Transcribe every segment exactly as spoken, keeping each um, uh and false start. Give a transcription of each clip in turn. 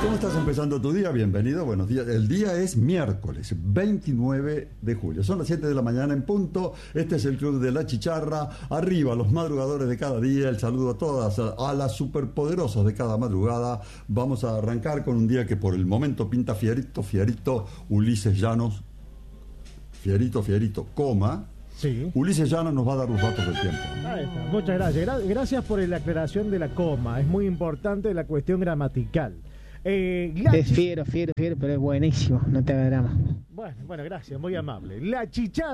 ¿Cómo estás empezando tu día? Bienvenido, buenos días. El día es miércoles, veintinueve de julio. Son las siete de la mañana en punto. Este es el Club de la Chicharra. Arriba, los madrugadores de cada día. El saludo a todas, a las superpoderosas de cada madrugada. Vamos a arrancar con un día que por el momento pinta fierito, fierito. Ulises Llanos, fierito, fierito, coma. Sí. Ulises Llanos nos va a dar los datos del tiempo. Ahí está. Muchas gracias. Gra- gracias por la aclaración de la coma. Es muy importante la cuestión gramatical. Eh, la Es chi- fiero, fiero, fiero, pero es buenísimo, no te hagas drama. Bueno, bueno, gracias, muy amable. La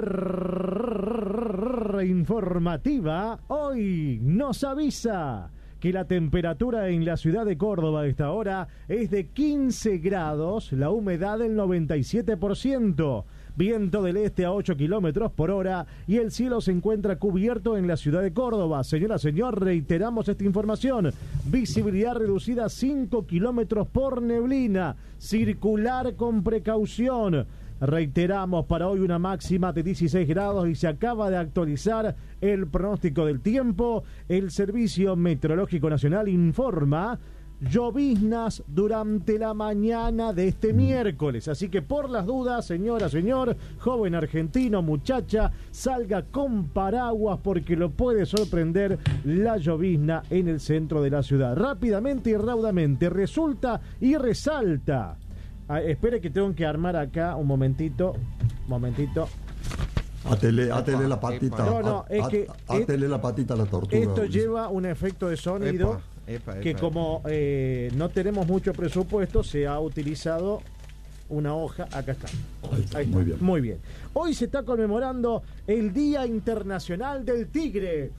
chicharra informativa hoy nos avisa que la temperatura en la ciudad de Córdoba a esta hora es de quince grados, la humedad del noventa y siete por ciento. Viento del este a ocho kilómetros por hora y el cielo se encuentra cubierto en la ciudad de Córdoba. Señora, señor, reiteramos esta información. Visibilidad reducida a cinco kilómetros por neblina. Circular con precaución. Reiteramos para hoy una máxima de dieciséis grados y se acaba de actualizar el pronóstico del tiempo. El Servicio Meteorológico Nacional informa lloviznas durante la mañana de este miércoles. Así que por las dudas, señora, señor, joven argentino, muchacha, salga con paraguas porque lo puede sorprender la llovizna en el centro de la ciudad. Rápidamente y raudamente, resulta y resalta. Ah, espere que tengo que armar acá un momentito, momentito. Atele, atele la patita. No, no, es que atele la patita a la tortuga. Esto Ulises. lleva un efecto de sonido. Epa, epa, epa, que como eh, no tenemos mucho presupuesto, se ha utilizado una hoja. Acá está. Ahí está, Ahí está. muy bien. Muy bien. Hoy se está conmemorando el Día Internacional del Tigre.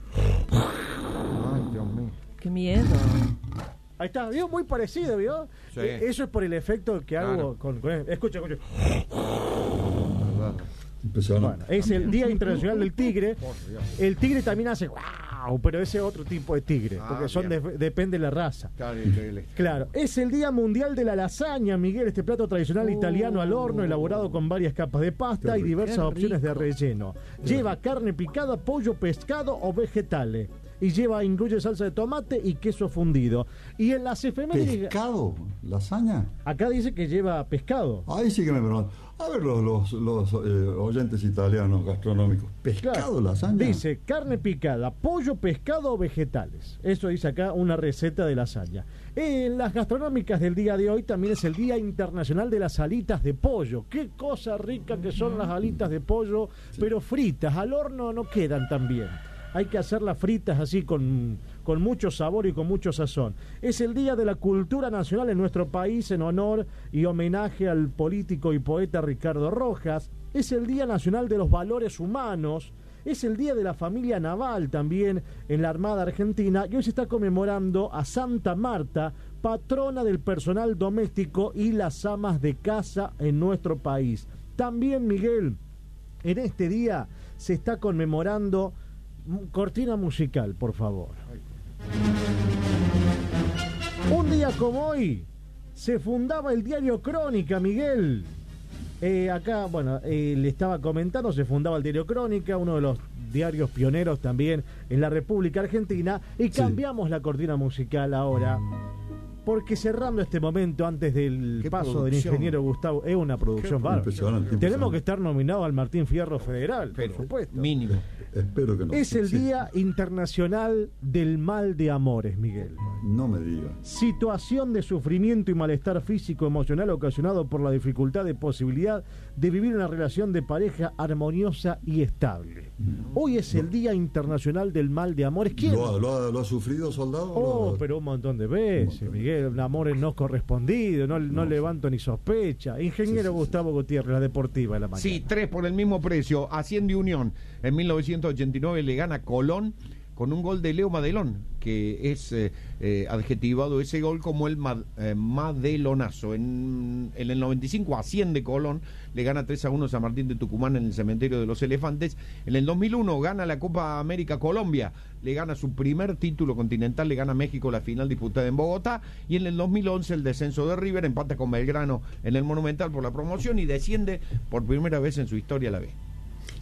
Ay, Dios mío. Qué miedo. Ahí está, ¿vio? Muy parecido, ¿vio? Sí. Eh, Eso es por el efecto que hago Claro. con, con... Escucha, escucha. Verdad. Impresionante. Bueno, es el Día Internacional del Tigre. El tigre también hace wow, pero ese es otro tipo de tigre, Ah, porque son de- bien. depende de la raza. Claro, increíble. Claro, es el Día Mundial de la Lasaña, Miguel, este plato tradicional italiano al horno, elaborado con varias capas de pasta Qué y rico. diversas Qué opciones de rico. relleno. Lleva carne picada, pollo, pescado o vegetales. Y lleva, incluye salsa de tomate y queso fundido. Y en las efemérides, ¿Pescado? ¿Lasaña? acá dice que lleva pescado. Ahí sí que me preguntan. A ver los, los, los eh, oyentes italianos gastronómicos. ¿Pescado, Claro. lasaña? Dice carne picada, pollo, pescado o vegetales. Eso dice acá una receta de lasaña. En las gastronómicas del día de hoy también es el Día Internacional de las Alitas de Pollo. Qué cosa rica que son las alitas de pollo, pero fritas. Al horno no quedan tan bien. Hay que hacerlas fritas así con, con mucho sabor y con mucho sazón. Es el Día de la Cultura Nacional en nuestro país en honor y homenaje al político y poeta Ricardo Rojas. Es el Día Nacional de los Valores Humanos. Es el Día de la Familia Naval también en la Armada Argentina. Y hoy se está conmemorando a Santa Marta, patrona del personal doméstico y las amas de casa en nuestro país. También, Miguel, en este día se está conmemorando... Cortina musical, por favor. Un día como hoy se fundaba el diario Crónica, Miguel. Eh, acá, bueno, eh, le estaba comentando, se fundaba el diario Crónica, uno de los diarios pioneros también en la República Argentina. Y Sí. cambiamos la cortina musical ahora. Porque cerrando este momento antes del Qué paso del producción. ingeniero Gustavo, es una producción Qué bárbara. impresionante, Tenemos impresionante. que estar nominados al Martín Fierro Federal, Pero, por supuesto. mínimo. Espero que no. Es el Sí. Día Internacional del Mal de Amores, Miguel. No me diga. Situación de sufrimiento y malestar físico emocional ocasionado por la dificultad de posibilidad de vivir una relación de pareja armoniosa y estable. Hoy es el Día Internacional del Mal de Amores. ¿Quién? ¿Lo ha, lo ha- lo ha sufrido, soldado? Oh, Lo- pero un montón de veces, Un montón. Miguel, un amor no correspondido, no, no No, levanto ni sospecha. Ingeniero Sí, sí, sí. Gustavo Gutiérrez, la deportiva de la mañana. Sí, tres por el mismo precio. Hacienda y Unión en mil novecientos ochenta y nueve le gana Colón con un gol de Leo Madelón, que es eh, eh, adjetivado ese gol como el ma- eh, Madelonazo. En, en el noventa y cinco asciende Colón, le gana tres a uno San Martín de Tucumán en el cementerio de los Elefantes. En el dos mil uno gana la Copa América Colombia, le gana su primer título continental, le gana México la final disputada en Bogotá. Y en el dos mil once el descenso de River, empata con Belgrano en el Monumental por la promoción y desciende por primera vez en su historia a la B.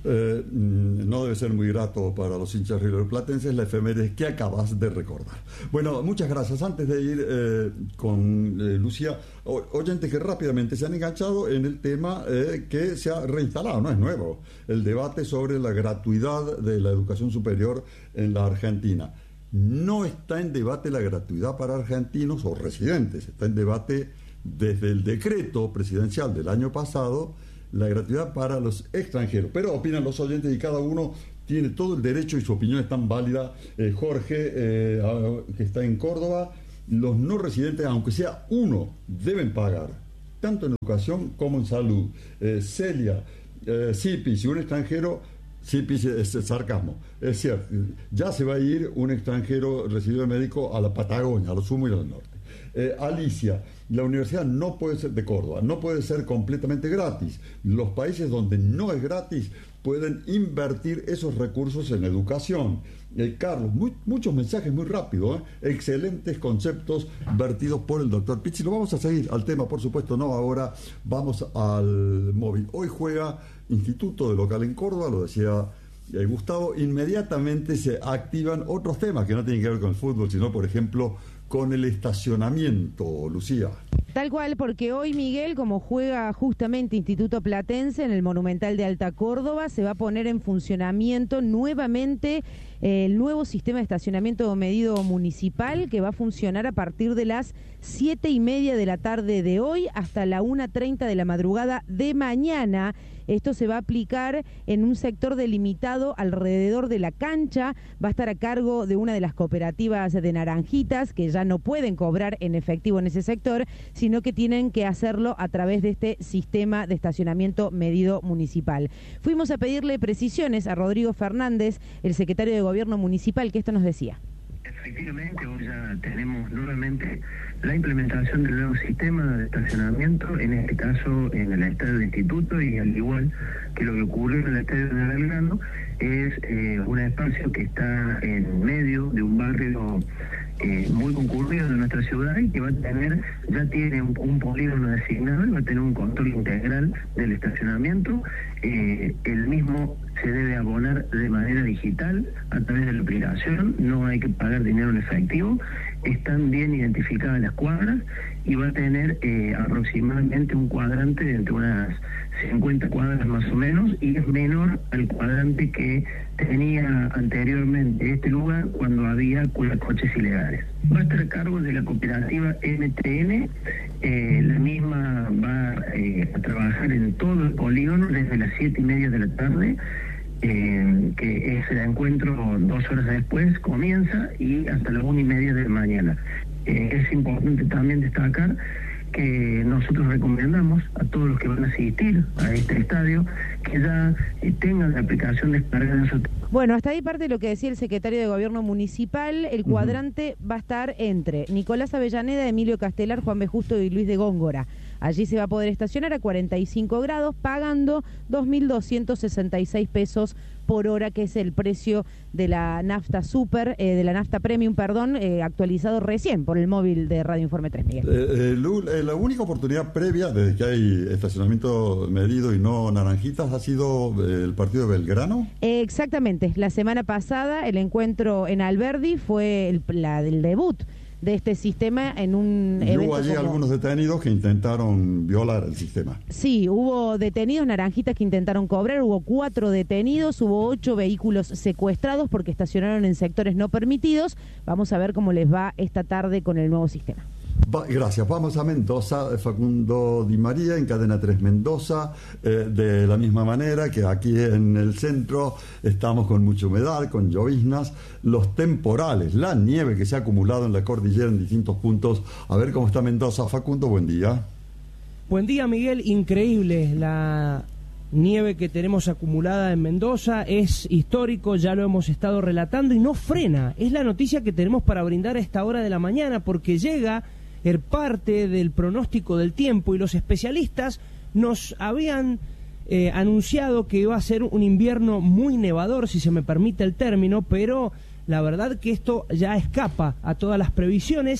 eh, no debe ser muy grato para los hinchas riverplatenses la efeméride que acabas de recordar. Bueno, muchas gracias. Antes de ir eh, con eh, Lucía, o, oyentes que rápidamente se han enganchado en el tema eh, que se ha reinstalado, no es nuevo, el debate sobre la gratuidad de la educación superior en la Argentina. No está en debate la gratuidad para argentinos o residentes, está en debate desde el decreto presidencial del año pasado la gratuidad para los extranjeros. Pero opinan los oyentes y cada uno tiene todo el derecho y su opinión es tan válida. Eh, Jorge, eh, que está en Córdoba, los no residentes, aunque sea uno, deben pagar, tanto en educación como en salud. Eh, Celia, eh, Sipi, si un extranjero... Sí, es sarcasmo. Es cierto, ya se va a ir un extranjero recibido de médico a la Patagonia, a lo sumo y al norte. Eh, Alicia, la universidad no puede ser de Córdoba, no puede ser completamente gratis. Los países donde no es gratis pueden invertir esos recursos en educación. Eh, Carlos, muy, muchos mensajes muy rápido, ¿eh? Excelentes conceptos vertidos por el doctor Pizzi. Lo vamos a seguir al tema, por supuesto, no ahora. Vamos al móvil. Hoy juega Instituto de Local en Córdoba, lo decía eh, Gustavo. Inmediatamente se activan otros temas que no tienen que ver con el fútbol, sino, por ejemplo, con el estacionamiento, Lucía. Tal cual, porque hoy, Miguel, como juega justamente Instituto Platense en el Monumental de Alta Córdoba, se va a poner en funcionamiento nuevamente eh, el nuevo sistema de estacionamiento medido municipal, que va a funcionar a partir de las siete y media de la tarde de hoy hasta la una treinta de la madrugada de mañana. Esto se va a aplicar en un sector delimitado alrededor de la cancha. Va a estar a cargo de una de las cooperativas de Naranjitas, que ya no pueden cobrar en efectivo en ese sector, sino que tienen que hacerlo a través de este sistema de estacionamiento medido municipal. Fuimos a pedirle precisiones a Rodrigo Fernández, el secretario de Gobierno Municipal, que esto nos decía. Efectivamente, hoy ya tenemos nuevamente la implementación del nuevo sistema de estacionamiento, en este caso en el estadio de Instituto, y al igual que lo que ocurrió en el estadio de Belgrano, es eh, un espacio que está en medio de un barrio eh, muy concurrido de nuestra ciudad y que va a tener, ya tiene un, un polígono designado y va a tener un control integral del estacionamiento. Eh, el mismo se debe abonar de manera digital a través de la aplicación, no hay que pagar dinero en efectivo, están bien identificadas las cuadras y va a tener eh, aproximadamente un cuadrante de entre unas cincuenta cuadras más o menos, y es menor al cuadrante que tenía anteriormente este lugar cuando había coches ilegales. Va a estar a cargo de la cooperativa M T N, eh, la misma va eh, a trabajar en todo el polígono desde las siete y media de la tarde, eh, que es el encuentro dos horas después, comienza, y hasta las una y media de la mañana. Eh, es importante también destacar que nosotros recomendamos a todos los que van a asistir a este estadio que ya eh, tengan la aplicación descargada en su... Bueno, hasta ahí parte de lo que decía el secretario de Gobierno Municipal. El cuadrante uh-huh. va a estar entre Nicolás Avellaneda, Emilio Castelar, Juan B. Justo y Luis de Góngora. Allí se va a poder estacionar a cuarenta y cinco grados, pagando dos mil doscientos sesenta y seis pesos por hora, que es el precio de la nafta super, eh, de la nafta premium, perdón, eh, actualizado recién por el móvil de Radio Informe tres, Miguel. Eh, eh, Lul, eh, la única oportunidad previa desde que hay estacionamiento medido y no naranjitas ha sido eh, el partido de Belgrano. Eh, exactamente, la semana pasada el encuentro en Alberdi fue el, la del debut de este sistema en un y evento. Hubo allí como... algunos detenidos que intentaron violar el sistema. Sí, hubo detenidos, naranjitas, que intentaron cobrar, hubo cuatro detenidos, hubo ocho vehículos secuestrados porque estacionaron en sectores no permitidos. Vamos a ver cómo les va esta tarde con el nuevo sistema. Va, gracias. Vamos a Mendoza. Facundo Di María en Cadena tres Mendoza. Eh, de la misma manera que aquí en el centro estamos con mucha humedad, con lloviznas, los temporales, la nieve que se ha acumulado en la cordillera en distintos puntos. A ver cómo está Mendoza. Facundo, buen día. Buen día, Miguel. Increíble la nieve que tenemos acumulada en Mendoza. Es histórico, ya lo hemos estado relatando y no frena. Es la noticia que tenemos para brindar a esta hora de la mañana, porque llega el parte del pronóstico del tiempo y los especialistas nos habían eh, anunciado que iba a ser un invierno muy nevador, si se me permite el término, pero la verdad que esto ya escapa a todas las previsiones.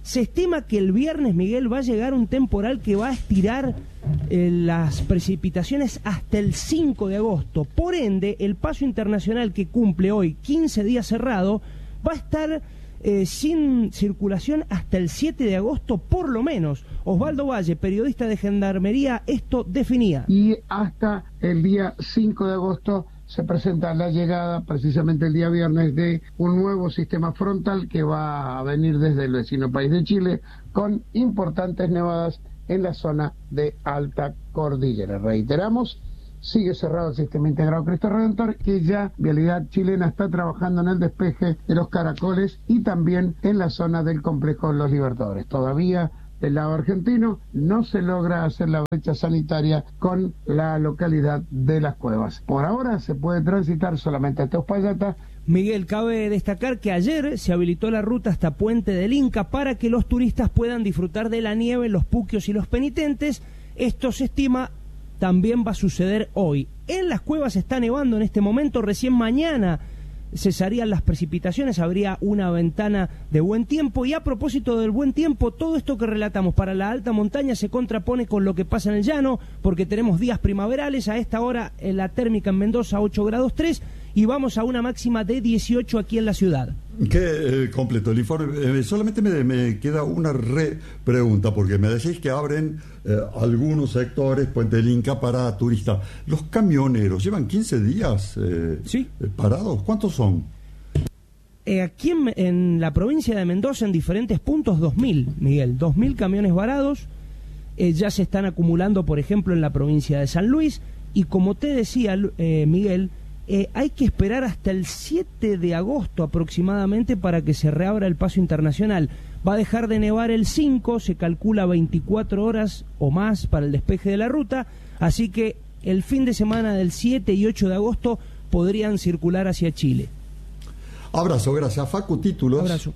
Se estima que el viernes, Miguel, va a llegar un temporal que va a estirar eh, las precipitaciones hasta el cinco de agosto. Por ende, el paso internacional que cumple hoy quince días cerrado va a estar eh, sin circulación hasta el siete de agosto por lo menos. Osvaldo Valle, periodista de Gendarmería, esto definía. Y hasta el día cinco de agosto se presenta la llegada, precisamente el día viernes, de un nuevo sistema frontal que va a venir desde el vecino país de Chile, con importantes nevadas en la zona de Alta Cordillera. Reiteramos, sigue cerrado el sistema integrado Cristo Redentor, que ya Vialidad Chilena está trabajando en el despeje de los Caracoles y también en la zona del complejo Los Libertadores. Todavía del lado argentino no se logra hacer la brecha sanitaria con la localidad de Las Cuevas. Por ahora se puede transitar solamente hasta Uspallata. Miguel, cabe destacar que ayer se habilitó la ruta hasta Puente del Inca para que los turistas puedan disfrutar de la nieve, los puquios y los penitentes. Esto se estima también va a suceder hoy. En Las Cuevas está nevando en este momento, recién mañana cesarían las precipitaciones, habría una ventana de buen tiempo. Y a propósito del buen tiempo, todo esto que relatamos para la alta montaña se contrapone con lo que pasa en el llano, porque tenemos días primaverales. A esta hora en la térmica en Mendoza ocho grados tres y vamos a una máxima de dieciocho aquí en la ciudad. Qué eh, completo el informe. Eh, solamente me, me queda una re pregunta, porque me decís que abren eh, algunos sectores, Puente del Inca, para turistas. Los camioneros llevan quince días eh, ¿Sí? eh, parados. ¿Cuántos son? Eh, aquí en, en la provincia de Mendoza, en diferentes puntos, dos mil, Miguel, dos mil camiones varados. Eh, ya se están acumulando, por ejemplo, en la provincia de San Luis. Y como te decía, eh, Miguel, Eh, hay que esperar hasta el siete de agosto aproximadamente para que se reabra el paso internacional. Va a dejar de nevar el cinco, se calcula veinticuatro horas o más para el despeje de la ruta, así que el fin de semana del siete y ocho de agosto podrían circular hacia Chile. Abrazo, gracias. Facu, títulos. Abrazo.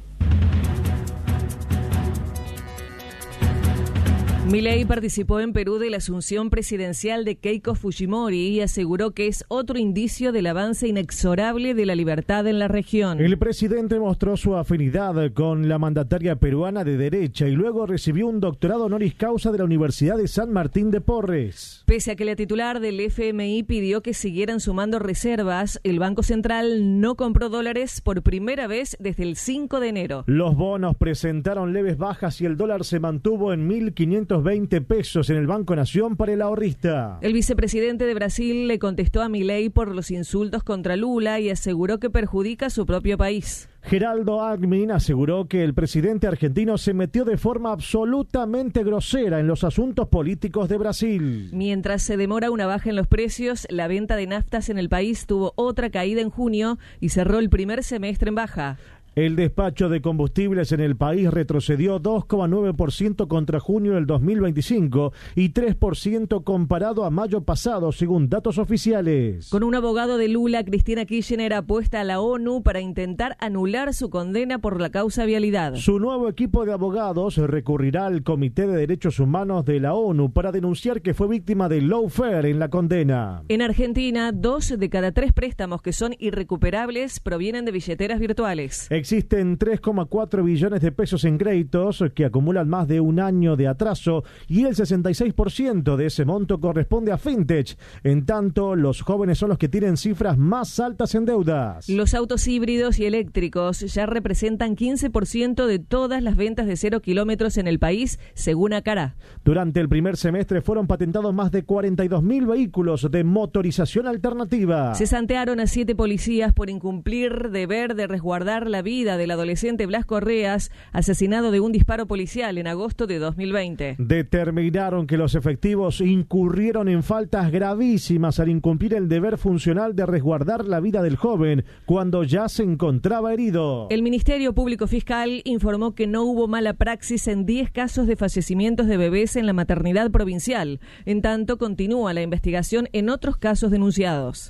Milei participó en Perú de la asunción presidencial de Keiko Fujimori y aseguró que es otro indicio del avance inexorable de la libertad en la región. El presidente mostró su afinidad con la mandataria peruana de derecha y luego recibió un doctorado honoris causa de la Universidad de San Martín de Porres. Pese a que la titular del F M I pidió que siguieran sumando reservas, el Banco Central no compró dólares por primera vez desde el cinco de enero. Los bonos presentaron leves bajas y el dólar se mantuvo en mil quinientos veinte pesos en el Banco Nación para el ahorrista. El vicepresidente de Brasil le contestó a Milei por los insultos contra Lula y aseguró que perjudica a su propio país. Geraldo Alckmin aseguró que el presidente argentino se metió de forma absolutamente grosera en los asuntos políticos de Brasil. Mientras se demora una baja en los precios, la venta de naftas en el país tuvo otra caída en junio y cerró el primer semestre en baja. El despacho de combustibles en el país retrocedió dos coma nueve por ciento contra junio del dos mil veinticinco y tres por ciento comparado a mayo pasado, según datos oficiales. Con un abogado de Lula, Cristina Kirchner apuesta a la ONU para intentar anular su condena por la causa vialidad. Su nuevo equipo de abogados recurrirá al Comité de Derechos Humanos de la ONU para denunciar que fue víctima de lawfare en la condena. En Argentina, dos de cada tres préstamos que son irrecuperables provienen de billeteras virtuales. Existen tres coma cuatro billones de pesos en créditos que acumulan más de un año de atraso y el sesenta y seis por ciento de ese monto corresponde a fintech. En tanto, los jóvenes son los que tienen cifras más altas en deudas. Los autos híbridos y eléctricos ya representan quince por ciento de todas las ventas de cero kilómetros en el país, según Acará. Durante el primer semestre fueron patentados más de cuarenta y dos mil vehículos de motorización alternativa. Se santearon a siete policías por incumplir deber de resguardar la vida del adolescente Blas Correas, asesinado de un disparo policial en agosto de dos mil veinte. Determinaron que los efectivos incurrieron en faltas gravísimas al incumplir el deber funcional de resguardar la vida del joven cuando ya se encontraba herido. El Ministerio Público Fiscal informó que no hubo mala praxis en diez casos de fallecimientos de bebés en la maternidad provincial. En tanto, continúa la investigación en otros casos denunciados.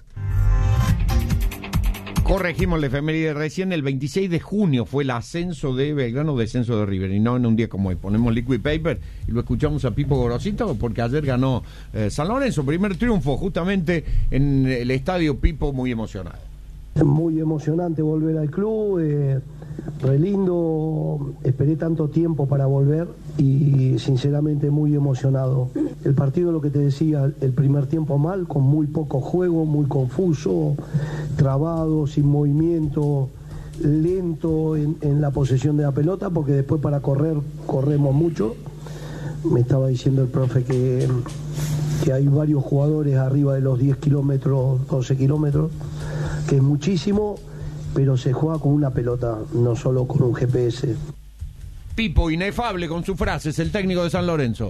Corregimos la efeméride recién, el veintiséis de junio fue el ascenso de Belgrano, descenso de River, y no en un día como hoy. Ponemos Liquid Paper y lo escuchamos a Pipo Gorosito, porque ayer ganó eh, San Lorenzo, primer triunfo justamente en el estadio Pipo, muy emocionado. Muy emocionante volver al club, eh, re lindo, esperé tanto tiempo para volver y sinceramente muy emocionado. El partido, lo que te decía, el primer tiempo mal, con muy poco juego, muy confuso, trabado, sin movimiento, lento en, en la posesión de la pelota, porque después para correr, corremos mucho. Me estaba diciendo el profe que, que hay varios jugadores arriba de los diez kilómetros, doce kilómetros, que es muchísimo, pero se juega con una pelota, no solo con un G P S. Pipo, inefable con sus frases, el técnico de San Lorenzo.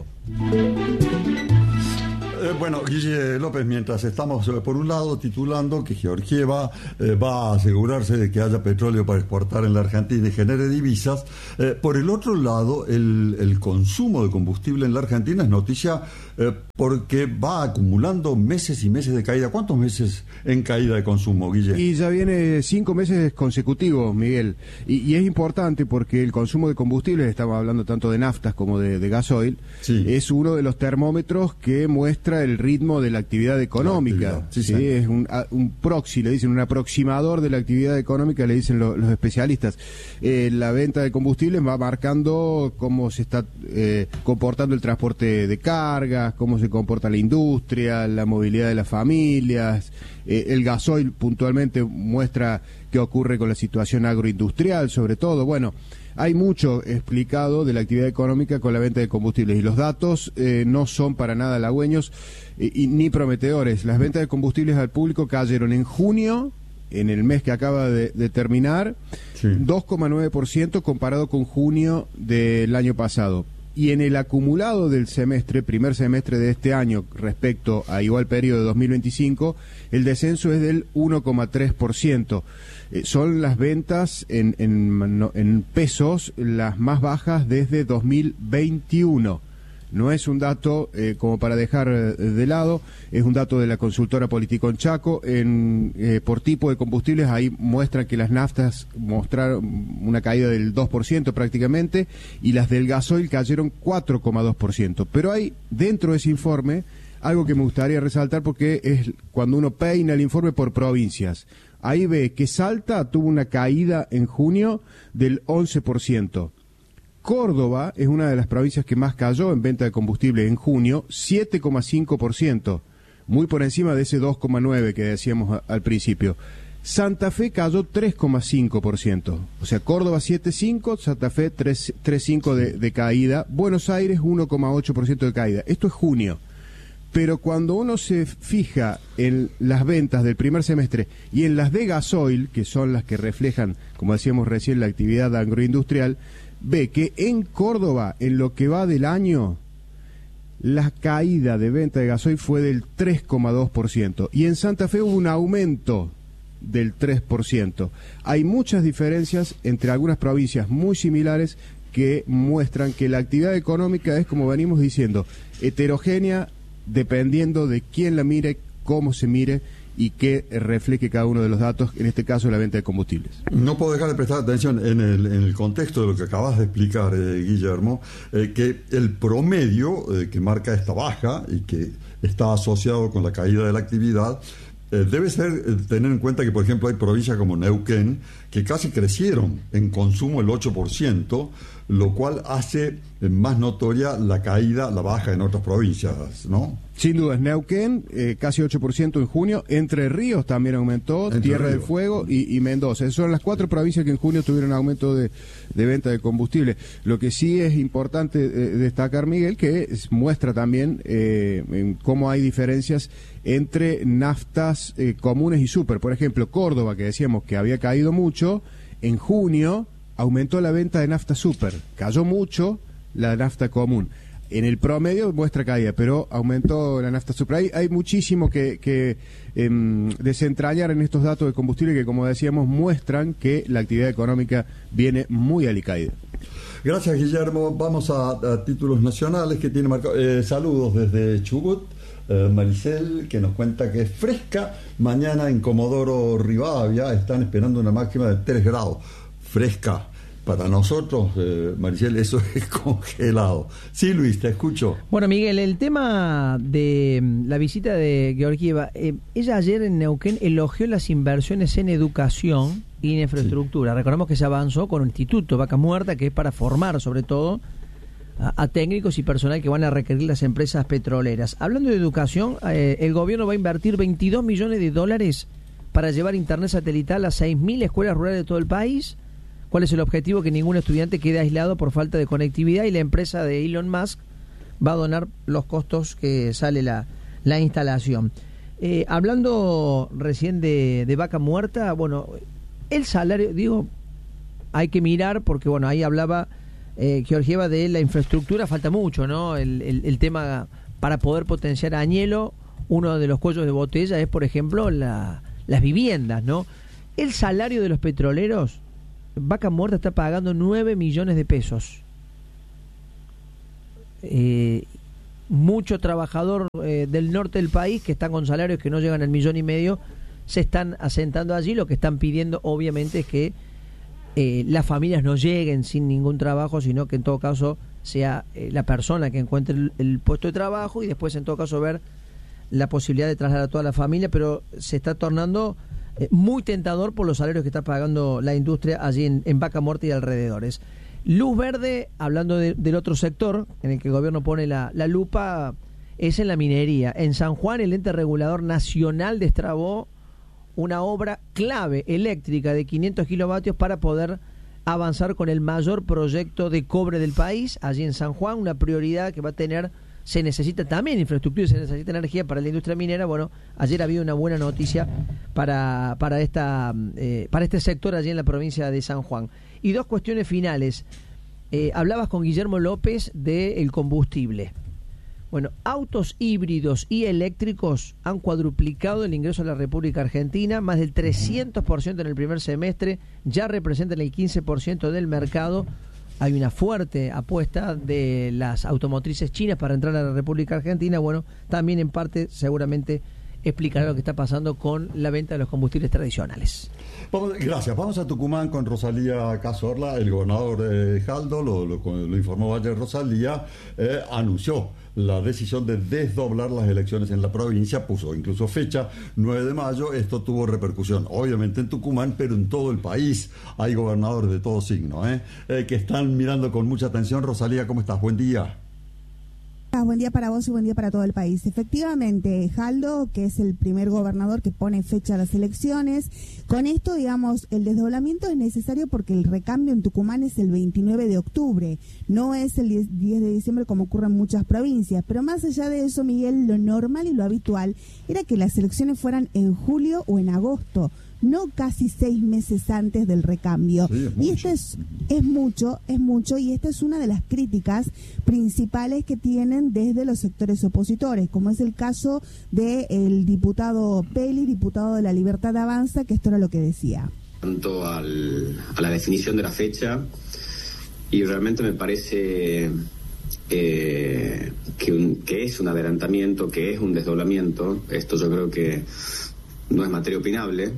Eh, bueno, Guille López, mientras estamos, eh, por un lado, titulando que Georgieva eh, va a asegurarse de que haya petróleo para exportar en la Argentina y genere divisas, eh, por el otro lado, el, el consumo de combustible en la Argentina es noticia eh, porque va acumulando meses y meses de caída. ¿Cuántos meses en caída de consumo, Guille? Y ya viene cinco meses consecutivos, Miguel. Y, y es importante porque el consumo de combustibles, estamos hablando tanto de naftas como de, de gasoil, sí, es uno de los termómetros que muestra el ritmo de la actividad económica. La actividad, sí, ¿sí? Sí. Es un, un proxy, le dicen, un aproximador de la actividad económica, le dicen lo, los especialistas. Eh, la venta de combustibles va marcando cómo se está eh, comportando el transporte de cargas, cómo se comporta la industria, la movilidad de las familias. Eh, el gasoil puntualmente muestra qué ocurre con la situación agroindustrial, sobre todo. Bueno, hay mucho explicado de la actividad económica con la venta de combustibles y los datos eh, no son para nada halagüeños eh, y, ni prometedores. Las ventas de combustibles al público cayeron en junio, en el mes que acaba de, de terminar, sí, dos coma nueve por ciento comparado con junio del año pasado. Y en el acumulado del semestre, primer semestre de este año, respecto a igual periodo de dos mil veinticinco, el descenso es del uno coma tres por ciento. Eh, son las ventas en, en, no, en pesos las más bajas desde dos mil veintiuno. No es un dato eh, como para dejar eh, de lado, es un dato de la consultora Politicón Chaco. En, eh, por tipo de combustibles, ahí muestran que las naftas mostraron una caída del dos por ciento prácticamente y las del gasoil cayeron cuatro coma dos por ciento. Pero hay dentro de ese informe algo que me gustaría resaltar porque es cuando uno peina el informe por provincias. Ahí ve que Salta tuvo una caída en junio del once por ciento. Córdoba es una de las provincias que más cayó en venta de combustible en junio, siete coma cinco por ciento, muy por encima de ese dos coma nueve por ciento que decíamos a, al principio. Santa Fe cayó tres coma cinco por ciento, o sea, Córdoba siete coma cinco por ciento, Santa Fe tres coma cinco por ciento de, de caída, Buenos Aires uno coma ocho por ciento de caída. Esto es junio. Pero cuando uno se fija en las ventas del primer semestre y en las de gasoil, que son las que reflejan, como decíamos recién, la actividad agroindustrial, ve que en Córdoba, en lo que va del año, la caída de venta de gasoil fue del tres coma dos por ciento y en Santa Fe hubo un aumento del tres por ciento. Hay muchas diferencias entre algunas provincias muy similares que muestran que la actividad económica es, como venimos diciendo, heterogénea dependiendo de quién la mire, cómo se mire y que refleje cada uno de los datos, en este caso la venta de combustibles. No puedo dejar de prestar atención en el, en el contexto de lo que acabas de explicar, eh, Guillermo, eh, que el promedio eh, que marca esta baja y que está asociado con la caída de la actividad, eh, debe ser eh, tener en cuenta que, por ejemplo, hay provincias como Neuquén que casi crecieron en consumo el ocho por ciento, lo cual hace eh, más notoria la caída, la baja en otras provincias, ¿no? Sin duda, Neuquén, eh, casi ocho por ciento en junio, Entre Ríos también aumentó, Entre Tierra Ríos. del Fuego y, y Mendoza. Esas son las cuatro provincias que en junio tuvieron aumento de, de venta de combustible. Lo que sí es importante eh, destacar, Miguel, que es, muestra también eh, en cómo hay diferencias entre naftas eh, comunes y super. Por ejemplo, Córdoba, que decíamos que había caído mucho, en junio aumentó la venta de nafta super, cayó mucho la nafta común. En el promedio muestra caída, pero aumentó la nafta super. Hay, hay muchísimo que, que eh, desentrañar en estos datos de combustible que, como decíamos, muestran que la actividad económica viene muy alicaída. Gracias, Guillermo. Vamos a, a títulos nacionales que tiene marcado. Eh, saludos desde Chubut. Eh, Maricel, que nos cuenta que es fresca. Mañana en Comodoro Rivadavia están esperando una máxima de tres grados. Fresca. Para nosotros, eh, Maricel, eso es congelado. Sí, Luis, te escucho. Bueno, Miguel, el tema de la visita de Georgieva, eh, ella ayer en Neuquén elogió las inversiones en educación y en infraestructura. Sí. Recordemos que se avanzó con el Instituto Vaca Muerta, que es para formar, sobre todo, a, a técnicos y personal que van a requerir las empresas petroleras. Hablando de educación, eh, el gobierno va a invertir veintidós millones de dólares para llevar internet satelital a seis mil escuelas rurales de todo el país. ¿Cuál es el objetivo? Que ningún estudiante quede aislado por falta de conectividad, y la empresa de Elon Musk va a donar los costos que sale la, la instalación. Eh, hablando recién de, de Vaca Muerta, bueno, el salario, digo, hay que mirar porque, bueno, ahí hablaba eh, Georgieva de la infraestructura, falta mucho, ¿no? El, el, el tema para poder potenciar a Añelo, uno de los cuellos de botella es, por ejemplo, la, las viviendas, ¿no? El salario de los petroleros, Vaca Muerta está pagando nueve millones de pesos. Eh, mucho trabajador eh, del norte del país que están con salarios que no llegan al millón y medio se están asentando allí. Lo que están pidiendo obviamente es que eh, las familias no lleguen sin ningún trabajo, sino que en todo caso sea eh, la persona que encuentre el, el puesto de trabajo, y después en todo caso ver la posibilidad de trasladar a toda la familia, pero se está tornando Eh, muy tentador por los salarios que está pagando la industria allí en, en Vaca Muerta y alrededores. Luz verde, hablando de, del otro sector en el que el gobierno pone la, la lupa, es en la minería. En San Juan, el ente regulador nacional destrabó una obra clave eléctrica de quinientos kilovatios para poder avanzar con el mayor proyecto de cobre del país. Allí en San Juan, una prioridad que va a tener. Se necesita también infraestructura y se necesita energía para la industria minera. Bueno, ayer había una buena noticia para para esta eh, para este sector allí en la provincia de San Juan. Y dos cuestiones finales. Eh, hablabas con Guillermo López del combustible. Bueno, autos híbridos y eléctricos han cuadruplicado el ingreso a la República Argentina, más del trescientos por ciento en el primer semestre, ya representan el quince por ciento del mercado. Hay una fuerte apuesta de las automotrices chinas para entrar a la República Argentina. Bueno, también en parte seguramente explicará lo que está pasando con la venta de los combustibles tradicionales. Vamos, gracias. Vamos a Tucumán con Rosalía Cazorla. El gobernador eh, Jaldo, lo, lo, lo informó ayer Rosalía, eh, anunció la decisión de desdoblar las elecciones en la provincia, puso incluso fecha, nueve de mayo. Esto tuvo repercusión, obviamente en Tucumán, pero en todo el país. Hay gobernadores de todo signo, ¿eh? Eh, que están mirando con mucha atención. Rosalía, ¿cómo estás? Buen día. Buen día para vos y buen día para todo el país. Efectivamente, Jaldo, que es el primer gobernador que pone fecha a las elecciones, con esto, digamos, el desdoblamiento es necesario porque el recambio en Tucumán es el veintinueve de octubre, no es el diez de diciembre como ocurre en muchas provincias. Pero más allá de eso, Miguel, lo normal y lo habitual era que las elecciones fueran en julio o en agosto, no casi seis meses antes del recambio. Sí, y esto es, es mucho, es mucho, y esta es una de las críticas principales que tienen desde los sectores opositores, como es el caso del diputado Peli, diputado de La Libertad Avanza, que esto era lo que decía. Tanto al, a la definición de la fecha, y realmente me parece eh, que, un, que es un adelantamiento, que es un desdoblamiento. Esto yo creo que no es materia opinable.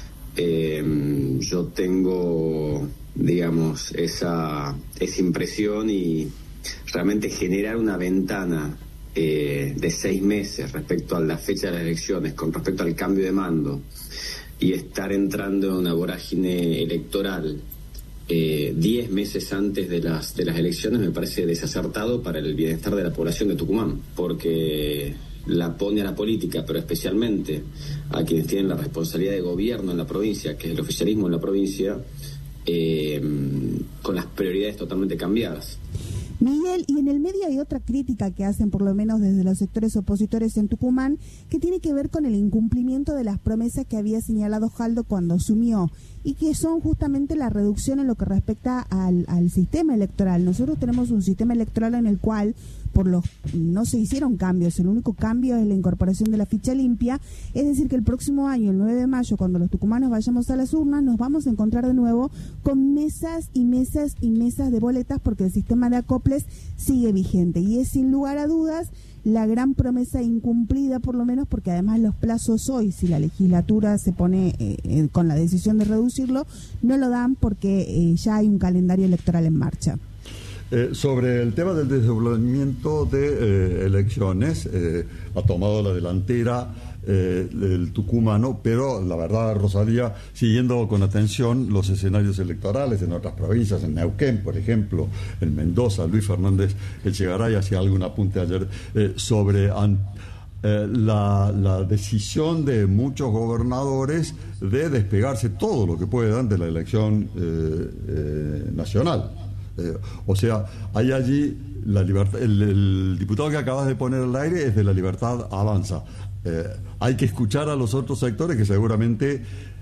Eh, yo tengo, digamos, esa, esa impresión, y realmente generar una ventana eh, de seis meses respecto a la fecha de las elecciones, con respecto al cambio de mando, y estar entrando en una vorágine electoral eh, diez meses antes de las, de las elecciones, me parece desacertado para el bienestar de la población de Tucumán, porque la pone a la política, pero especialmente a quienes tienen la responsabilidad de gobierno en la provincia, que es el oficialismo en la provincia, eh, con las prioridades totalmente cambiadas. Miguel, y en el medio hay otra crítica que hacen, por lo menos desde los sectores opositores en Tucumán, que tiene que ver con el incumplimiento de las promesas que había señalado Jaldo cuando asumió, y que son justamente la reducción en lo que respecta al, al sistema electoral. Nosotros tenemos un sistema electoral en el cual por los no se hicieron cambios, el único cambio es la incorporación de la ficha limpia, es decir que el próximo año, el nueve de mayo, cuando los tucumanos vayamos a las urnas, nos vamos a encontrar de nuevo con mesas y mesas y mesas de boletas, porque el sistema de acoples sigue vigente y es sin lugar a dudas la gran promesa incumplida, por lo menos porque además los plazos hoy, si la legislatura se pone eh, eh, con la decisión de reducirlo, no lo dan porque eh, ya hay un calendario electoral en marcha. Eh, sobre el tema del desdoblamiento de eh, elecciones, eh, ha tomado la delantera eh, el tucumano, pero la verdad, Rosalía, siguiendo con atención los escenarios electorales en otras provincias, en Neuquén, por ejemplo, en Mendoza, Luis Fernández Echegaray hacía algún apunte ayer eh, sobre an, eh, la, la decisión de muchos gobernadores de despegarse todo lo que puedan de la elección eh, eh, nacional. Eh, o sea, hay allí la libertad. El, el diputado que acabas de poner al aire es de La Libertad Avanza. Eh, hay que escuchar a los otros sectores que seguramente,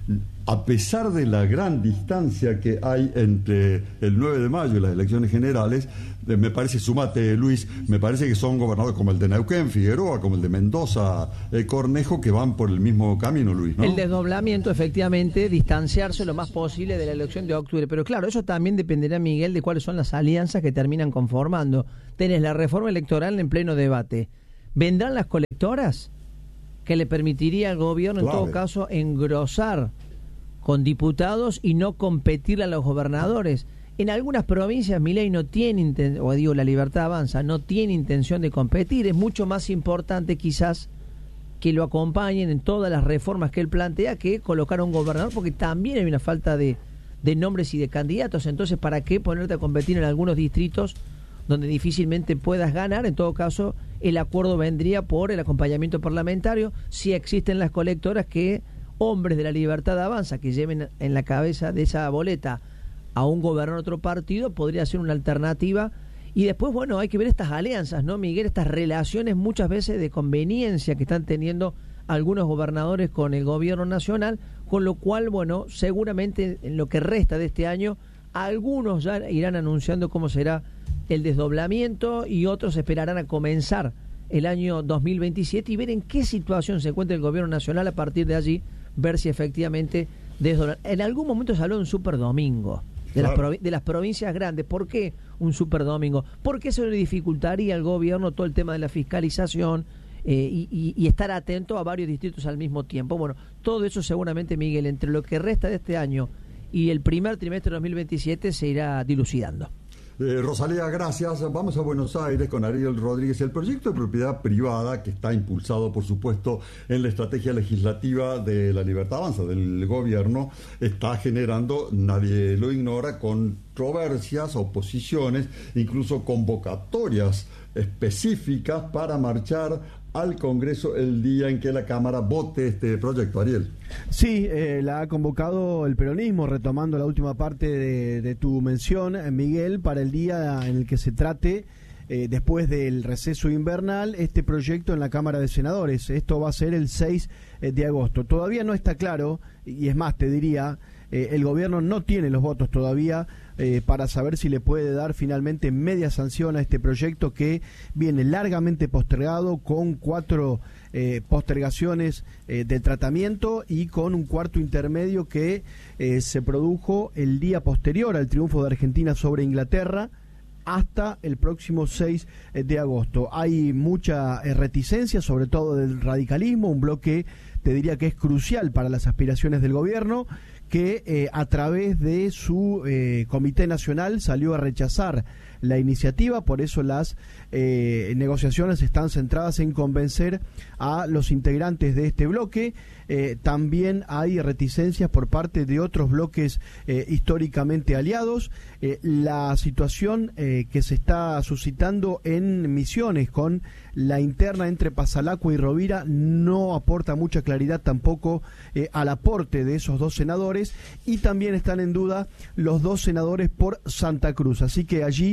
a pesar de la gran distancia que hay entre el nueve de mayo y las elecciones generales, eh, me parece, sumate Luis, me parece que son gobernadores como el de Neuquén, Figueroa, como el de Mendoza, eh, Cornejo, que van por el mismo camino, Luis, ¿no? El desdoblamiento, efectivamente, distanciarse lo más posible de la elección de octubre. Pero claro, eso también dependerá, Miguel, de cuáles son las alianzas que terminan conformando. Tenés la reforma electoral en pleno debate. ¿Vendrán las colectoras? Que le permitiría al gobierno, claro, en todo caso, engrosar con diputados y no competir a los gobernadores. En algunas provincias Milei no tiene, o digo, La Libertad Avanza, no tiene intención de competir. Es mucho más importante quizás que lo acompañen en todas las reformas que él plantea que colocar a un gobernador, porque también hay una falta de, de nombres y de candidatos. Entonces, ¿para qué ponerte a competir en algunos distritos donde difícilmente puedas ganar? En todo caso, el acuerdo vendría por el acompañamiento parlamentario. Si existen las colectoras, que hombres de La Libertad Avanza que lleven en la cabeza de esa boleta a un gobernador de otro partido podría ser una alternativa. Y después, bueno, hay que ver estas alianzas, ¿no, Miguel? Estas relaciones muchas veces de conveniencia que están teniendo algunos gobernadores con el gobierno nacional, con lo cual, bueno, seguramente en lo que resta de este año, algunos ya irán anunciando cómo será el desdoblamiento y otros esperarán a comenzar el año dos mil veintisiete y ver en qué situación se encuentra el gobierno nacional, a partir de allí ver si efectivamente desdoblan. En algún momento se habló de un superdomingo de, claro, las provi- de las provincias grandes. ¿Por qué un superdomingo? Porque eso le dificultaría al gobierno todo el tema de la fiscalización eh, y, y, y estar atento a varios distritos al mismo tiempo. Bueno, todo eso seguramente, Miguel, entre lo que resta de este año y el primer trimestre de dos mil veintisiete se irá dilucidando. Eh, Rosalía, gracias. Vamos a Buenos Aires con Ariel Rodríguez. El proyecto de propiedad privada, que está impulsado, por supuesto, en la estrategia legislativa de La Libertad Avanza, del gobierno, está generando, nadie lo ignora, controversias, oposiciones, incluso convocatorias específicas para marchar al Congreso el día en que la Cámara vote este proyecto. Ariel. Sí, eh, la ha convocado el peronismo, retomando la última parte de, de tu mención, Miguel, para el día en el que se trate, eh, después del receso invernal, este proyecto en la Cámara de Senadores. Esto va a ser el seis de agosto. Todavía no está claro, y es más, te diría, eh, el gobierno no tiene los votos todavía eh, para saber si le puede dar finalmente media sanción a este proyecto, que viene largamente postergado, con cuatro eh, postergaciones eh, de tratamiento y con un cuarto intermedio que eh, se produjo el día posterior al triunfo de Argentina sobre Inglaterra, hasta el próximo seis de agosto. Hay mucha reticencia, sobre todo del radicalismo, un bloque, te diría, que es crucial para las aspiraciones del gobierno, que eh, a través de su eh, Comité Nacional salió a rechazar la iniciativa. Por eso las eh, negociaciones están centradas en convencer a los integrantes de este bloque. Eh, también hay reticencias por parte de otros bloques eh, históricamente aliados. Eh, la situación eh, que se está suscitando en Misiones con la interna entre Pasalacua y Rovira no aporta mucha claridad tampoco eh, al aporte de esos dos senadores, y también están en duda los dos senadores por Santa Cruz. Así que allí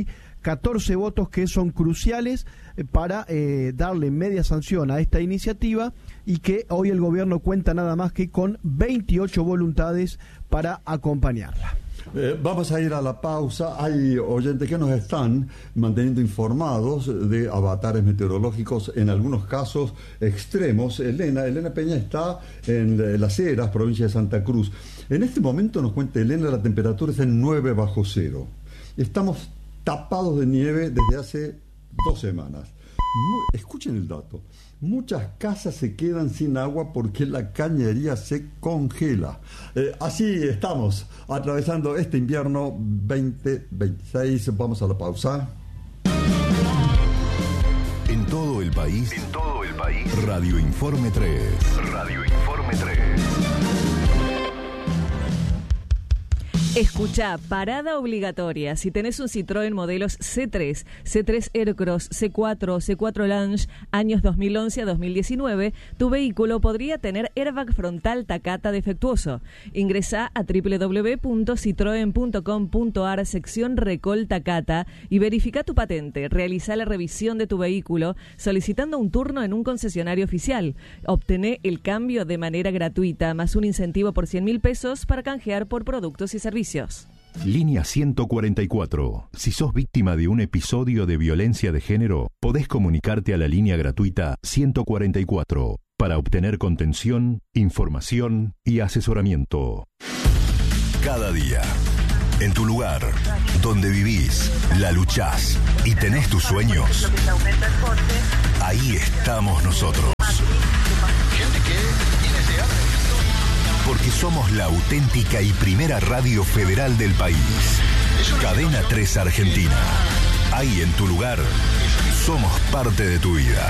catorce votos que son cruciales eh, para eh, darle media sanción a esta iniciativa, y que hoy el gobierno cuenta nada más que con veintiocho voluntades para acompañarla. Eh, vamos a ir a la pausa. Hay oyentes que nos están manteniendo informados de avatares meteorológicos, en algunos casos extremos. Elena, Elena Peña está en Las Heras, provincia de Santa Cruz. En este momento, nos cuenta Elena, la temperatura está en nueve bajo cero. Estamos tapados de nieve desde hace dos semanas. Muy, escuchen el dato. Muchas casas se quedan sin agua porque la cañería se congela. Eh, así estamos, atravesando este invierno veinte veintiséis. Vamos a la pausa. En todo el país. En todo el país. Radio Informe tres. Radio Informe tres. Escucha, parada obligatoria. Si tenés un Citroën modelos C tres, C tres Aircross, C cuatro, C cuatro Lounge, años dos mil once a dos mil diecinueve, tu vehículo podría tener airbag frontal Takata defectuoso. Ingresá a doble u doble u doble u punto citroen punto com punto a r sección Recol Takata y verifica tu patente. Realizá la revisión de tu vehículo solicitando un turno en un concesionario oficial. Obtené el cambio de manera gratuita, más un incentivo por cien mil pesos para canjear por productos y servicios. Línea ciento cuarenta y cuatro. Si sos víctima de un episodio de violencia de género, podés comunicarte a la línea gratuita ciento cuarenta y cuatro para obtener contención, información y asesoramiento. Cada día, en tu lugar, donde vivís, la luchás y tenés tus sueños, ahí estamos nosotros. Porque somos la auténtica y primera radio federal del país. Cadena tres Argentina. Ahí en tu lugar, somos parte de tu vida.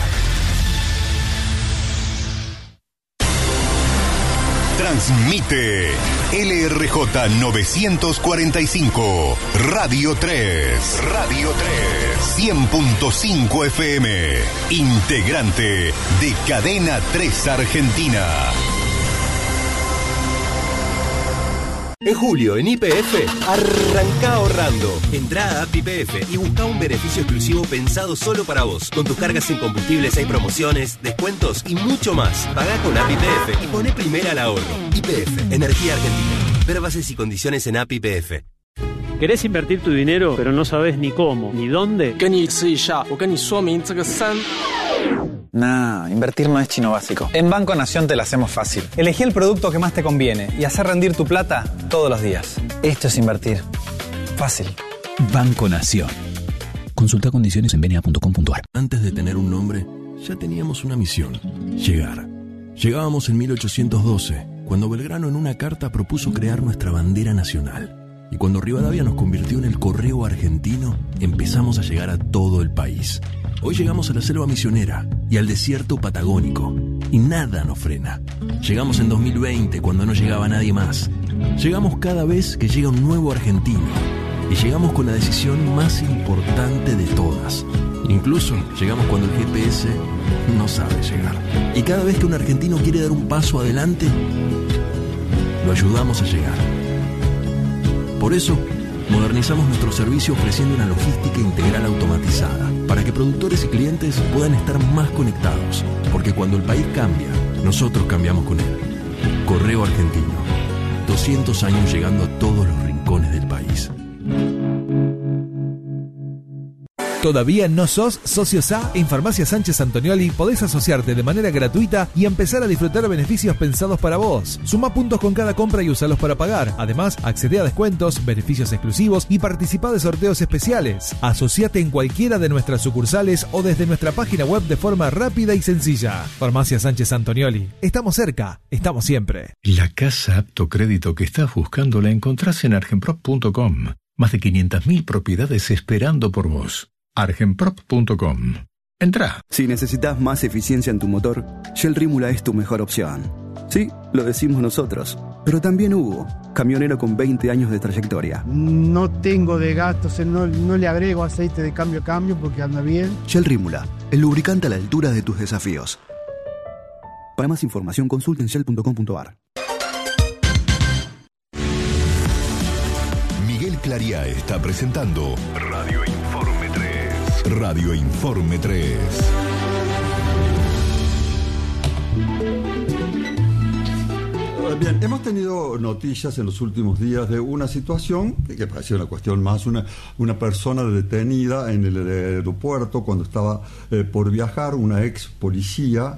Transmite L R J novecientos cuarenta y cinco, Radio tres. Radio tres. cien punto cinco F M. Integrante de Cadena tres Argentina. En julio, en Y P F, arranca ahorrando. Entrá a App Y P F y busca un beneficio exclusivo pensado solo para vos. Con tus cargas en combustibles hay promociones, descuentos y mucho más. Pagá con App Y P F y poné primera al ahorro. Y P F, Energía Argentina. Ver bases y condiciones en App Y P F. ¿Querés invertir tu dinero, pero no sabes ni cómo, ni dónde? Nah, invertir no es chino básico. En Banco Nación te la hacemos fácil. Elegí el producto que más te conviene y hacer rendir tu plata todos los días. Esto es invertir. Fácil. Banco Nación. Consulta condiciones en b n a punto com punto a r. Antes de tener un nombre, ya teníamos una misión: llegar. Llegábamos en mil ochocientos doce, cuando Belgrano en una carta propuso crear nuestra bandera nacional. Y cuando Rivadavia nos convirtió en el correo argentino, empezamos a llegar a todo el país. Hoy llegamos a la selva misionera y al desierto patagónico, y nada nos frena. Llegamos en dos mil veinte, cuando no llegaba nadie más. Llegamos cada vez que llega un nuevo argentino, y llegamos con la decisión más importante de todas. Incluso llegamos cuando el G P S no sabe llegar. Y cada vez que un argentino quiere dar un paso adelante, lo ayudamos a llegar. Por eso, modernizamos nuestro servicio ofreciendo una logística integral automatizada, para que productores y clientes puedan estar más conectados, porque cuando el país cambia, nosotros cambiamos con él. Correo Argentino, doscientos años llegando a todos los rincones del país. ¿Todavía no sos socio S A? En Farmacia Sánchez Antonioli podés asociarte de manera gratuita y empezar a disfrutar beneficios pensados para vos. Suma puntos con cada compra y usalos para pagar. Además, accede a descuentos, beneficios exclusivos y participa de sorteos especiales. Asociate en cualquiera de nuestras sucursales o desde nuestra página web de forma rápida y sencilla. Farmacia Sánchez Antonioli. Estamos cerca, estamos siempre. La casa apto crédito que estás buscando la encontrás en argenprop punto com. Más de quinientas mil propiedades esperando por vos. argenprop punto com. Entrá. Si necesitas más eficiencia en tu motor, Shell Rímula es tu mejor opción. Sí, lo decimos nosotros, pero también Hugo, camionero con veinte años de trayectoria. No tengo de gastos, no, no le agrego aceite de cambio a cambio porque anda bien. Shell Rímula, el lubricante a la altura de tus desafíos. Para más información consulta en shell punto com punto a r. Miguel Clariá está presentando Radio Informe Radio Informe tres. Bien, hemos tenido noticias en los últimos días de una situación que, que parecía una cuestión más, una, una persona detenida en el aeropuerto cuando estaba eh, por viajar, una ex policía.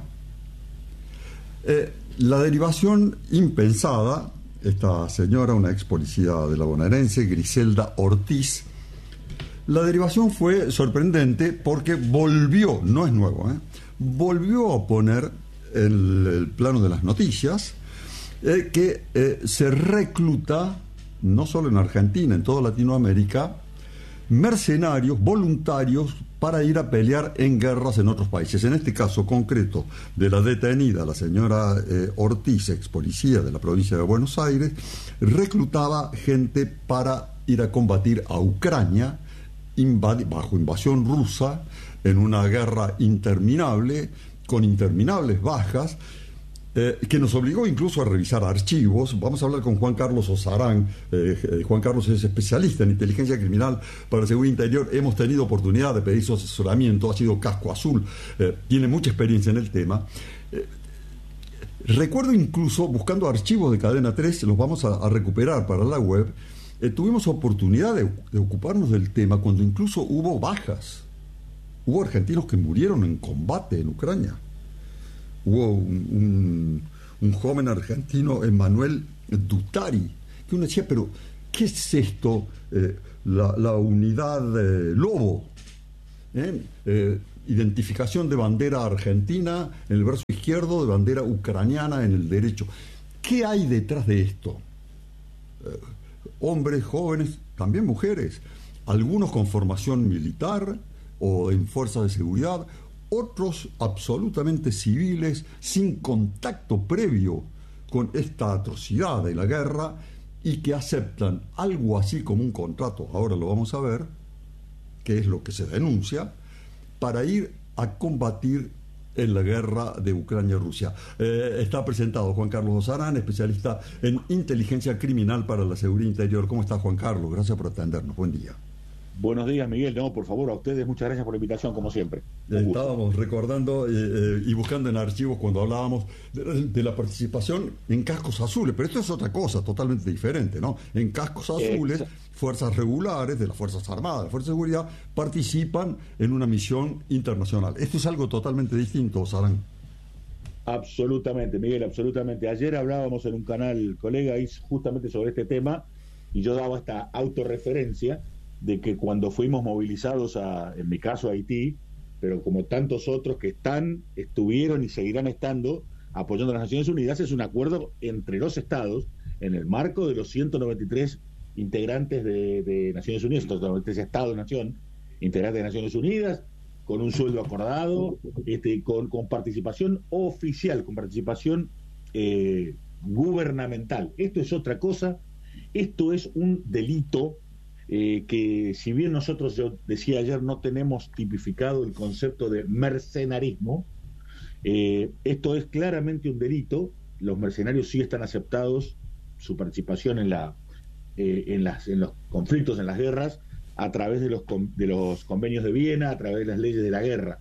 Eh, la derivación impensada, esta señora, una ex policía de la bonaerense, Griselda Ortiz, la derivación fue sorprendente porque volvió, no es nuevo, ¿eh? volvió a poner el, el plano de las noticias eh, que eh, se recluta, no solo en Argentina, en toda Latinoamérica, mercenarios voluntarios para ir a pelear en guerras en otros países. En este caso concreto de la detenida, la señora eh, Ortiz, ex policía de la provincia de Buenos Aires, reclutaba gente para ir a combatir a Ucrania invadi- bajo invasión rusa en una guerra interminable, con interminables bajas, Eh, que nos obligó incluso a revisar archivos. Vamos a hablar con Juan Carlos Osarán. Eh, eh, Juan Carlos es especialista en inteligencia criminal para la seguridad interior. Hemos tenido oportunidad de pedir su asesoramiento, ha sido casco azul, eh, tiene mucha experiencia en el tema. Eh, recuerdo incluso, buscando archivos de Cadena tres, los vamos a, a recuperar para la web, eh, tuvimos oportunidad de, de ocuparnos del tema cuando incluso hubo bajas. Hubo argentinos que murieron en combate en Ucrania. Hubo un, un, un joven argentino, Emanuel Dutari, que uno decía, pero ¿qué es esto? Eh, la, la unidad eh, Lobo, ¿eh? Eh, identificación de bandera argentina en el brazo izquierdo, de bandera ucraniana en el derecho. ¿Qué hay detrás de esto? Eh, hombres, jóvenes, también mujeres, algunos con formación militar o en fuerzas de seguridad, otros absolutamente civiles, sin contacto previo con esta atrocidad de la guerra, y que aceptan algo así como un contrato, ahora lo vamos a ver, que es lo que se denuncia, para ir a combatir en la guerra de Ucrania-Rusia. Eh, está presentado Juan Carlos Osarán, especialista en inteligencia criminal para la seguridad interior. ¿Cómo está, Juan Carlos? Gracias por atendernos. Buen día. Buenos días, Miguel. No, por favor, a ustedes muchas gracias por la invitación, como siempre. Estábamos recordando eh, eh, y buscando en archivos cuando hablábamos de, de la participación en cascos azules, pero esto es otra cosa totalmente diferente, ¿no? En cascos azules, Exacto. Fuerzas regulares de las Fuerzas Armadas, de la Fuerza de Seguridad, participan en una misión internacional. Esto es algo totalmente distinto, Sarán. Absolutamente, Miguel, absolutamente. Ayer hablábamos en un canal, colega, justamente sobre este tema, y yo daba esta autorreferencia de que cuando fuimos movilizados a, en mi caso, a Haití, pero como tantos otros que están, estuvieron y seguirán estando apoyando a las Naciones Unidas, es un acuerdo entre los estados en el marco de los ciento noventa y tres integrantes de, de Naciones Unidas, ciento noventa y tres Estado-Nación, integrantes de Naciones Unidas, con un sueldo acordado, este, con, con participación oficial, con participación eh, gubernamental. Esto es otra cosa, esto es un delito. Eh, que si bien nosotros, yo decía ayer, no tenemos tipificado el concepto de mercenarismo, eh, esto es claramente un delito. Los mercenarios sí están aceptados, su participación en la eh, en las en los conflictos, en las guerras, a través de los de los convenios de Viena, a través de las leyes de la guerra.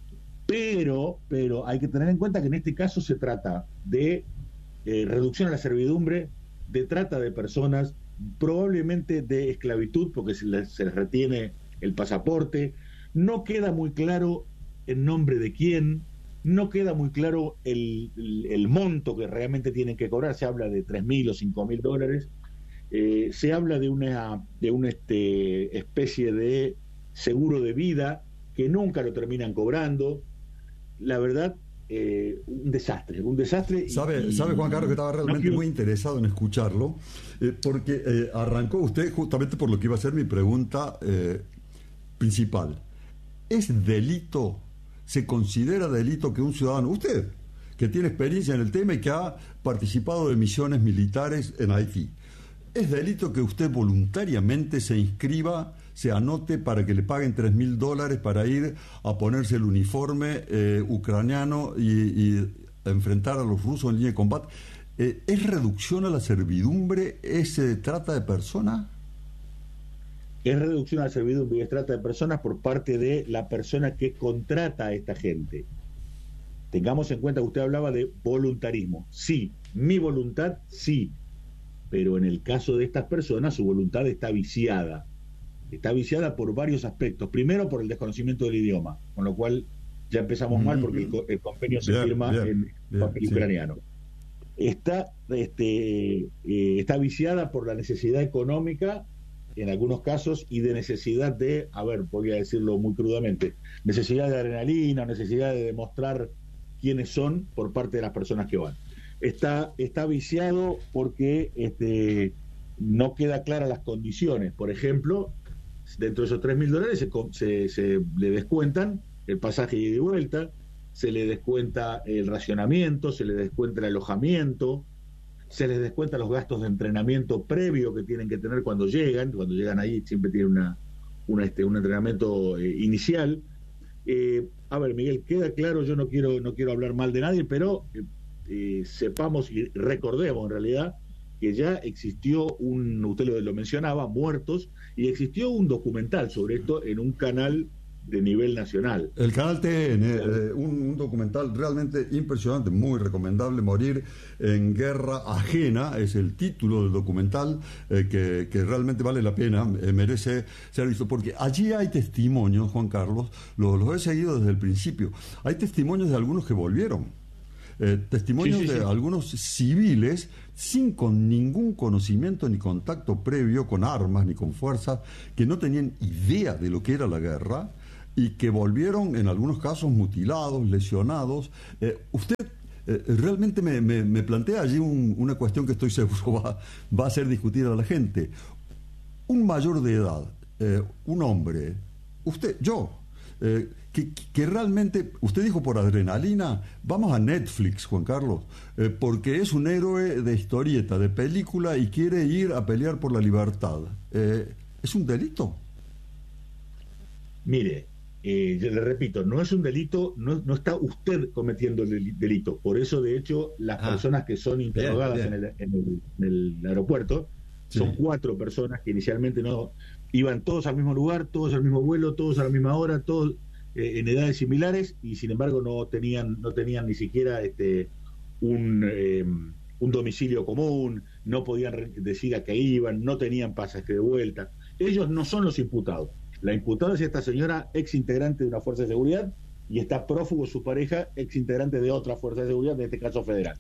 Pero, pero hay que tener en cuenta que en este caso se trata de eh, reducción a la servidumbre, de trata de personas, probablemente de esclavitud, porque se les, se les retiene el pasaporte. No queda muy claro el nombre de quién, no queda muy claro el, el, el monto que realmente tienen que cobrar. Se habla de tres mil o cinco mil dólares. Eh, se habla de una, de una este, especie de seguro de vida que nunca lo terminan cobrando. La verdad, Eh, un desastre, un desastre. ¿Sabe, y, sabe Juan Carlos, que estaba realmente no quiero... muy interesado en escucharlo, eh, porque eh, arrancó usted justamente por lo que iba a ser mi pregunta eh, principal. ¿Es delito, se considera delito que un ciudadano, usted, que tiene experiencia en el tema y que ha participado de misiones militares en Haití, es delito que usted voluntariamente se inscriba, se anote para que le paguen tres mil dólares para ir a ponerse el uniforme eh, ucraniano y, y enfrentar a los rusos en línea de combate? Eh, ¿Es reducción a la servidumbre? ¿Es eh, trata de personas? es reducción al servidumbre y es trata de personas por parte de la persona que contrata a esta gente. Tengamos en cuenta que usted hablaba de voluntarismo. Sí, mi voluntad, sí, pero en el caso de estas personas su voluntad está viciada. Está viciada por varios aspectos. Primero, por el desconocimiento del idioma, con lo cual ya empezamos mm-hmm. mal porque el, el convenio se bien, firma bien, en bien, papel sí. ucraniano. Está, este, eh, está viciada por la necesidad económica, en algunos casos, y de necesidad de, a ver, podría decirlo muy crudamente, necesidad de adrenalina, necesidad de demostrar quiénes son por parte de las personas que van. Está, está viciado porque este, no queda claras las condiciones. Por ejemplo, dentro de esos tres mil dólares se, se, se le descuentan el pasaje ida y vuelta, se le descuenta el racionamiento, se le descuenta el alojamiento, se les descuenta los gastos de entrenamiento previo que tienen que tener cuando llegan. Cuando llegan ahí siempre tienen una, una, este, un entrenamiento eh, inicial. Eh, a ver, Miguel, queda claro, yo no quiero, no quiero hablar mal de nadie, pero eh, eh, sepamos y recordemos en realidad que ya existió un, usted lo, lo mencionaba, muertos, y existió un documental sobre esto en un canal de nivel nacional. El canal T N, eh, un, un documental realmente impresionante, muy recomendable, Morir en Guerra Ajena, es el título del documental, eh, que, que realmente vale la pena, eh, merece ser visto, porque allí hay testimonios, Juan Carlos, los, los he seguido desde el principio, hay testimonios de algunos que volvieron, eh, testimonios sí, sí, de sí. algunos civiles sin con ningún conocimiento ni contacto previo con armas ni con fuerzas, que no tenían idea de lo que era la guerra, y que volvieron en algunos casos mutilados, lesionados. Eh, usted eh, realmente me, me, me plantea allí un, una cuestión que estoy seguro va, va a ser discutida a la gente. Un mayor de edad, eh, un hombre, usted, yo, eh, que, que realmente, usted dijo por adrenalina, vamos a Netflix, Juan Carlos, eh, porque es un héroe de historieta, de película, y quiere ir a pelear por la libertad. Eh, ¿Es un delito? Mire, Eh, yo le repito, no es un delito, no, no está usted cometiendo el delito. Por eso, de hecho, las ah, personas que son interrogadas bien, bien. En, el, en, el, en el aeropuerto sí. son cuatro personas que inicialmente no iban todos al mismo lugar, todos al mismo vuelo, todos a la misma hora, todos eh, en edades similares, y sin embargo no tenían no tenían ni siquiera este un, eh, un domicilio común, no podían decir a qué iban, no tenían pasaje de vuelta. Ellos no son los imputados. La imputada es esta señora, ex integrante de una fuerza de seguridad, y está prófugo su pareja, ex integrante de otra fuerza de seguridad, en este caso federal.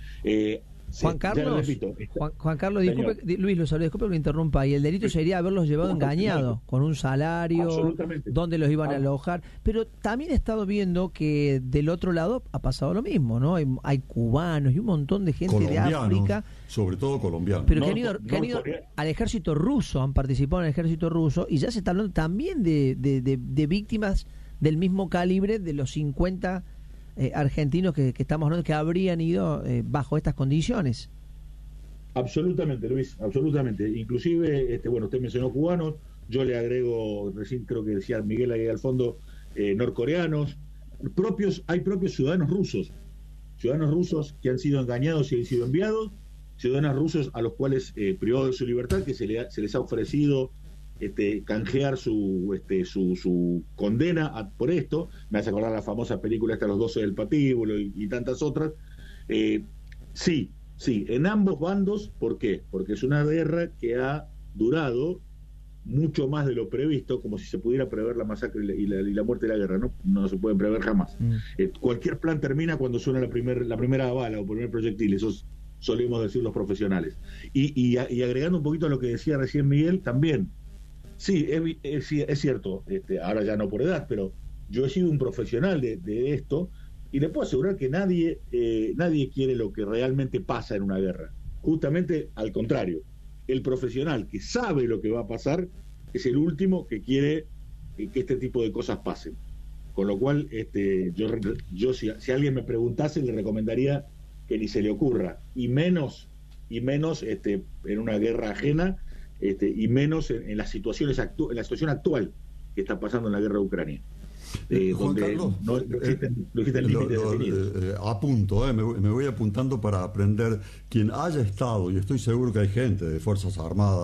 Eh, Juan Carlos, repito, está, Juan, Juan Carlos, disculpe, Luis, lo saludo, disculpe que lo interrumpa. Y el delito sería haberlos llevado no, engañados, no. con un salario, dónde los iban ah. a alojar. Pero también he estado viendo que del otro lado ha pasado lo mismo, ¿no? Hay, hay cubanos y un montón de gente de África. Sobre todo colombianos. Pero no, que han ido, no, que han ido al ejército ruso, han participado en el ejército ruso, y ya se está hablando también de, de, de, de víctimas del mismo calibre de los cincuenta Eh, argentinos que, que estamos hablando que habrían ido eh, bajo estas condiciones. Absolutamente, Luis, absolutamente. Inclusive, este, bueno, usted mencionó cubanos, yo le agrego, recién creo que decía Miguel ahí al fondo, eh, norcoreanos, propios, hay propios ciudadanos rusos, ciudadanos rusos que han sido engañados y han sido enviados, ciudadanos rusos a los cuales eh, privado de su libertad, que se, le ha, se les ha ofrecido Este, canjear su este, su, su condena a, por esto. Me hace acordar la famosa película esta, Los doce del Patíbulo, y, y tantas otras. Eh, sí, sí, en ambos bandos. ¿Por qué? Porque es una guerra que ha durado mucho más de lo previsto, como si se pudiera prever la masacre y la, y la, y la muerte de la guerra. No, no se puede prever jamás. Mm. Eh, cualquier plan termina cuando suena la, primer, la primera bala o el primer proyectil. Eso es, solemos decir los profesionales. Y, y, y agregando un poquito a lo que decía recién Miguel, también sí, es, es, es cierto, este, ahora ya no por edad, pero yo he sido un profesional de, de esto, y le puedo asegurar que nadie eh, nadie quiere lo que realmente pasa en una guerra. Justamente al contrario, el profesional que sabe lo que va a pasar es el último que quiere eh, que este tipo de cosas pasen. Con lo cual, este, yo, yo si, si alguien me preguntase, le recomendaría que ni se le ocurra, y menos, y menos este, en una guerra ajena, Este, y menos en, en las situaciones actu en la situación actual que está pasando en la guerra de Ucrania, eh, Juan donde Carlos, no, no existen, no existen límites lo, lo, definidos. Eh, apunto, eh, me, me voy apuntando para aprender. Quien haya estado, y estoy seguro que hay gente de Fuerzas Armadas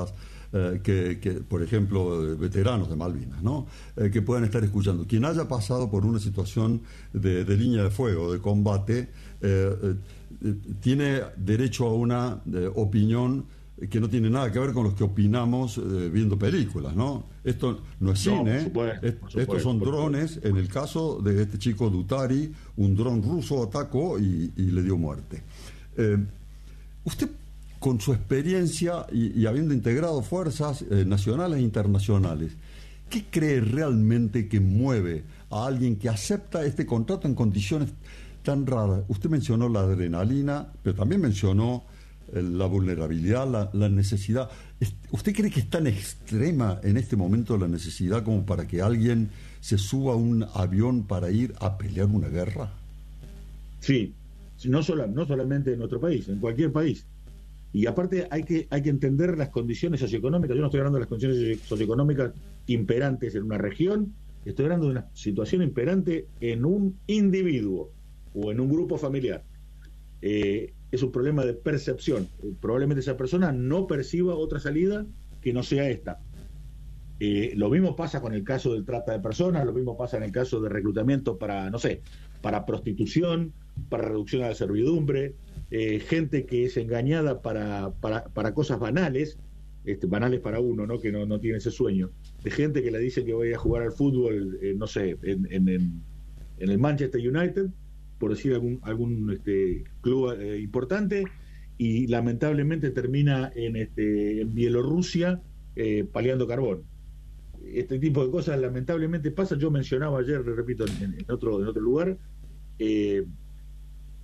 eh, que, que, por ejemplo, veteranos de Malvinas, ¿no? Eh, que puedan estar escuchando. Quien haya pasado por una situación de, de línea de fuego, de combate, eh, eh, tiene derecho a una eh, opinión que no tiene nada que ver con los que opinamos eh, viendo películas, ¿no? Esto no es No, cine, por supuesto, es- por supuesto, estos son por drones. En el caso de este chico Dutari, un dron ruso atacó y, y le dio muerte. Eh, usted, con su experiencia y, y habiendo integrado fuerzas eh, nacionales e internacionales, ¿qué cree realmente que mueve a alguien que acepta este contrato en condiciones tan raras? Usted mencionó la adrenalina, pero también mencionó eh, la vulnerabilidad, la, la necesidad. Es- ¿Usted cree que es tan extrema en este momento la necesidad como para que alguien se suba a un avión para ir a pelear una guerra? Sí, no, sola, no solamente en nuestro país, en cualquier país. Y aparte hay que, hay que entender las condiciones socioeconómicas. Yo no estoy hablando de las condiciones socioeconómicas imperantes en una región, estoy hablando de una situación imperante en un individuo o en un grupo familiar. Eh, es un problema de percepción. Eh, probablemente esa persona no perciba otra salida que no sea esta. Eh, lo mismo pasa con el caso del trata de personas, lo mismo pasa en el caso de reclutamiento para, no sé, para prostitución, para reducción a la servidumbre, eh, gente que es engañada para, para, para cosas banales, este, banales para uno, ¿no? Que no, no tiene ese sueño, de gente que le dice que voy a jugar al fútbol, eh, no sé, en, en, en, en el Manchester United, por decir algún, algún este, club eh, importante, y lamentablemente termina en, este, en Bielorrusia eh, paleando carbón. Este tipo de cosas lamentablemente pasa. Yo mencionaba ayer, repito, en, en otro en otro lugar, eh,